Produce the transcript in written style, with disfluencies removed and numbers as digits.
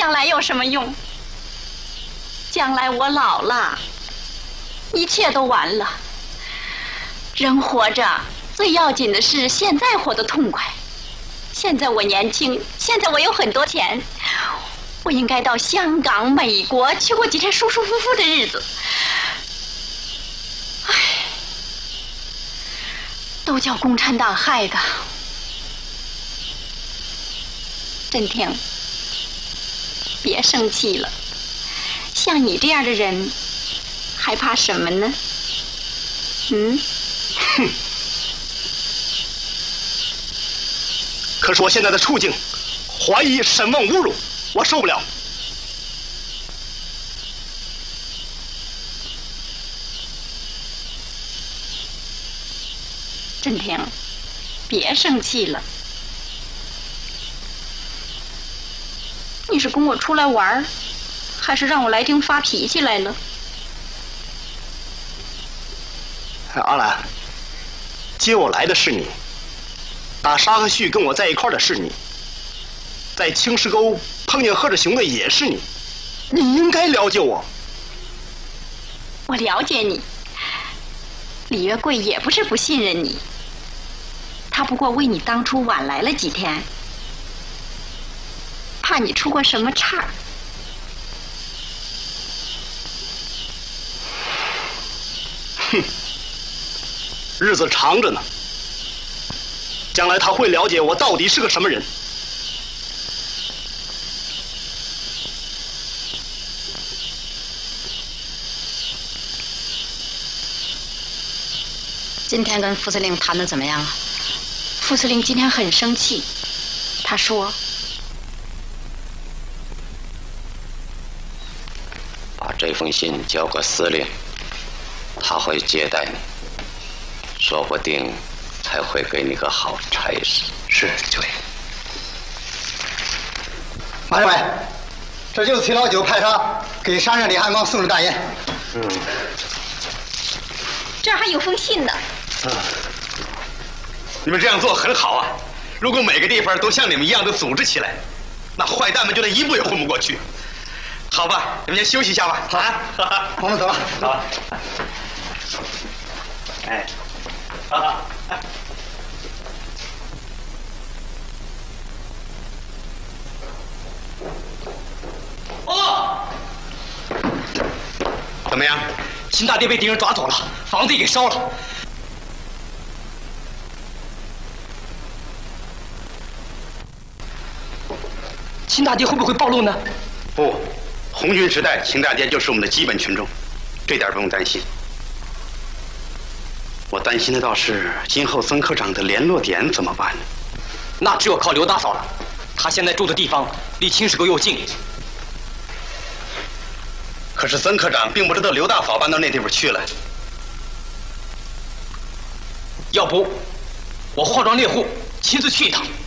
将来有什么用？将来我老了，一切都完了。人活着最要紧的是现在活得痛快。现在我年轻，现在我有很多钱，我应该到香港、美国去过几天舒舒服服的日子。唉，都叫共产党害的。振廷，别生气了。像你这样的人，还怕什么呢？嗯？ 哼。可是我现在的处境，怀疑、审问、侮辱，我受不了。 振廷，别生气了。你是跟我出来玩，还是让我来听发脾气来了？ 阿兰，接我来的是你。打沙和旭跟我在一块儿的是你，在青石沟碰见贺志雄的也是你，你应该了解我。 我了解你。李月桂也不是不信任你，他不过为你当初晚来了几天，怕你出过什么岔。 哼，日子长着呢。将来他会了解我到底是个什么人。 今天跟副司令谈的怎么样啊？ 副司令今天很生气，他说：“ 把这封信交给司令，他会接待你，说不定。”才会给你个好差事。 是，就位。 马政委，这就是崔老九派他给山上李汉光送的大烟。 这儿还有封信呢。 你们这样做很好啊！如果每个地方都像你们一样的组织起来，那坏蛋们就连一步也混不过去。好吧，你们先休息一下吧。 好，我们走了。 好。哎，哈哈。 哦， 怎么样？ 秦大爹被敌人抓走了，房子也给烧了。秦大爹会不会暴露呢？ 不，红军时代，秦大爹就是我们的基本群众，这点不用担心。我担心的倒是今后曾科长的联络点怎么办呢？ 那只有靠刘大嫂了。他现在住的地方离青石沟又近。 可是曾科长并不知道刘大嫂搬到那地方去了。 要不，我化妆猎户，亲自去一趟。